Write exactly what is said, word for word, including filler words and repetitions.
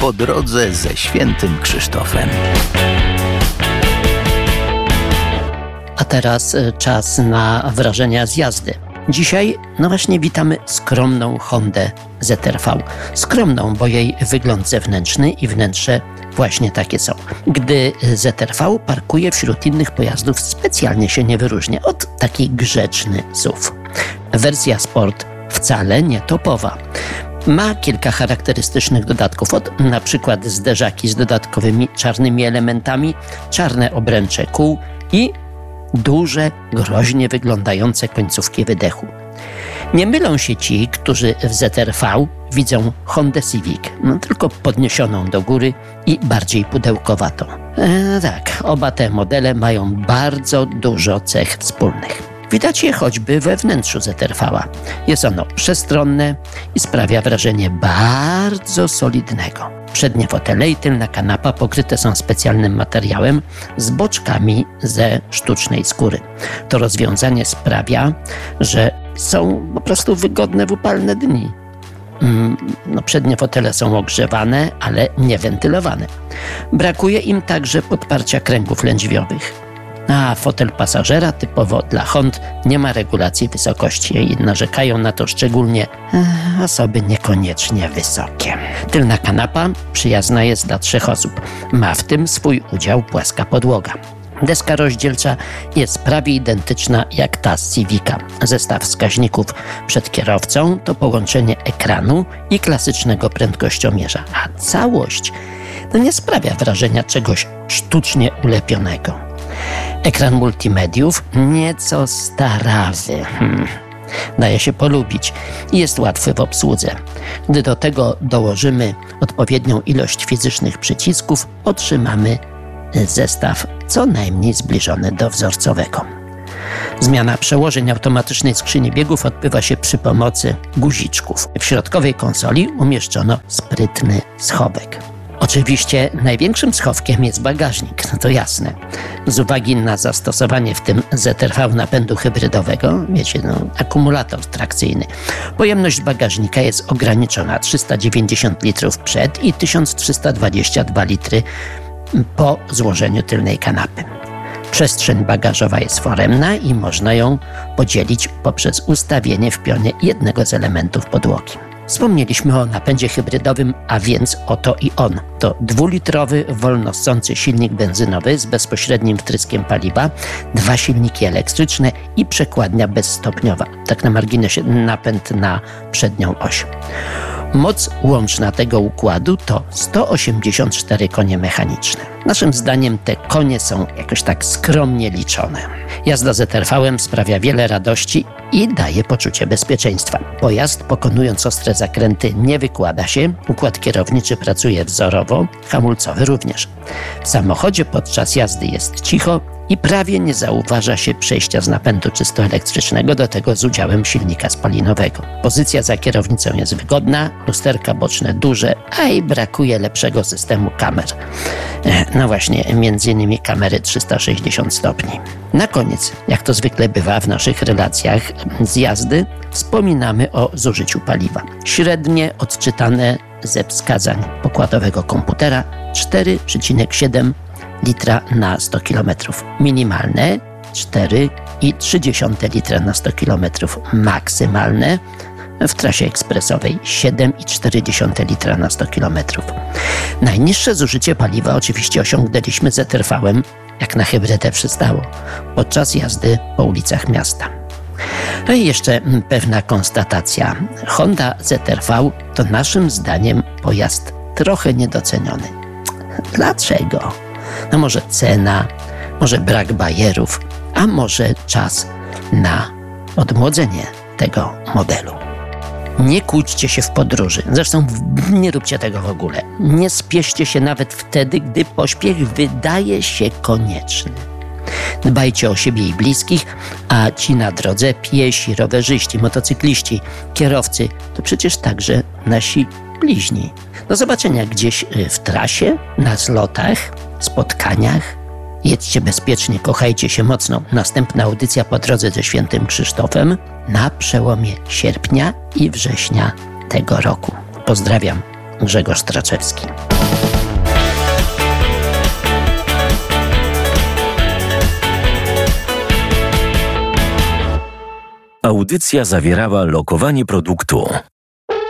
po drodze ze Świętym Krzysztofem. A teraz czas na wrażenia z jazdy. Dzisiaj, no właśnie, witamy skromną Hondę Z R V. Skromną, bo jej wygląd zewnętrzny i wnętrze właśnie takie są. Gdy Z R V parkuje wśród innych pojazdów, specjalnie się nie wyróżnia od taki grzeczny S U V. Wersja Sport wcale nie topowa. Ma kilka charakterystycznych dodatków, od na przykład zderzaki z dodatkowymi czarnymi elementami, czarne obręcze kół i duże, groźnie wyglądające końcówki wydechu. Nie mylą się ci, którzy w Z R V widzą Hondę Civic, no tylko podniesioną do góry i bardziej pudełkowatą. E, tak, oba te modele mają bardzo dużo cech wspólnych. Widać je choćby we wnętrzu Z R V-a. Jest ono przestronne i sprawia wrażenie bardzo solidnego. Przednie fotele i tylna kanapa pokryte są specjalnym materiałem z boczkami ze sztucznej skóry. To rozwiązanie sprawia, że są po prostu wygodne w upalne dni. No, przednie fotele są ogrzewane, ale nie wentylowane. Brakuje im także podparcia kręgów lędźwiowych. A fotel pasażera typowo dla Hond nie ma regulacji wysokości i narzekają na to szczególnie e, osoby niekoniecznie wysokie. Tylna kanapa przyjazna jest dla trzech osób. Ma w tym swój udział płaska podłoga. Deska rozdzielcza jest prawie identyczna jak ta z Civica. Zestaw wskaźników przed kierowcą to połączenie ekranu i klasycznego prędkościomierza, a całość no nie sprawia wrażenia czegoś sztucznie ulepionego. Ekran multimediów nieco starawy. Hmm. Daje się polubić i jest łatwy w obsłudze. Gdy do tego dołożymy odpowiednią ilość fizycznych przycisków, otrzymamy zestaw co najmniej zbliżony do wzorcowego. Zmiana przełożeń automatycznej skrzyni biegów odbywa się przy pomocy guziczków. W środkowej konsoli umieszczono sprytny schowek. Oczywiście największym schowkiem jest bagażnik, no to jasne. Z uwagi na zastosowanie w tym Z R V napędu hybrydowego, wiecie, no, akumulator trakcyjny, pojemność bagażnika jest ograniczona: trzysta dziewięćdziesiąt litrów przed i tysiąc trzysta dwadzieścia dwa litry po złożeniu tylnej kanapy. Przestrzeń bagażowa jest foremna i można ją podzielić poprzez ustawienie w pionie jednego z elementów podłogi. Wspomnieliśmy o napędzie hybrydowym, a więc oto i on. To dwulitrowy, wolnossący silnik benzynowy z bezpośrednim wtryskiem paliwa, dwa silniki elektryczne i przekładnia bezstopniowa. Tak na marginesie, napęd na przednią oś. Moc łączna tego układu to sto osiemdziesiąt cztery konie mechaniczne. Naszym zdaniem te konie są jakoś tak skromnie liczone. Jazda Z R V-em sprawia wiele radości i daje poczucie bezpieczeństwa. Pojazd, pokonując ostre zakręty, nie wykłada się, układ kierowniczy pracuje wzorowo, hamulcowy również. W samochodzie podczas jazdy jest cicho i prawie nie zauważa się przejścia z napędu czysto elektrycznego do tego z udziałem silnika spalinowego. Pozycja za kierownicą jest wygodna, lusterka boczne duże, a i brakuje lepszego systemu kamer. No właśnie, między innymi kamery trzysta sześćdziesiąt stopni. Na koniec, jak to zwykle bywa w naszych relacjach z jazdy, wspominamy o zużyciu paliwa. Średnie odczytane ze wskazań pokładowego komputera cztery przecinek siedem litra na sto kilometrów. Minimalne cztery przecinek trzy litra na sto kilometrów. Maksymalne w trasie ekspresowej siedem przecinek cztery litra na sto kilometrów. Najniższe zużycie paliwa oczywiście osiągnęliśmy Z R V-em, jak na hybrydę przystało, podczas jazdy po ulicach miasta. No i jeszcze pewna konstatacja. Honda Z R V to naszym zdaniem pojazd trochę niedoceniony. Dlaczego? No może cena, może brak bajerów, a może czas na odmłodzenie tego modelu. Nie kłóćcie się w podróży. Zresztą nie róbcie tego w ogóle. Nie spieszcie się nawet wtedy, gdy pośpiech wydaje się konieczny. Dbajcie o siebie i bliskich, a ci na drodze, piesi, rowerzyści, motocykliści, kierowcy, to przecież także nasi bliźni. Do zobaczenia gdzieś w trasie, na zlotach, spotkaniach. Jedźcie bezpiecznie, kochajcie się mocno. Następna audycja po drodze ze Świętym Krzysztofem na przełomie sierpnia i września tego roku. Pozdrawiam, Grzegorz Straczewski. Audycja zawierała lokowanie produktu.